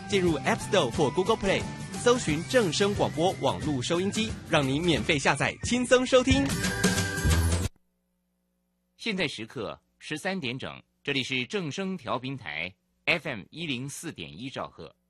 进入 App Store 或 Google Play， 搜寻正声广播网络收音机，让你免费下载，轻松收听。 现在时刻13点整，这里是正声调频台 FM104.1兆赫。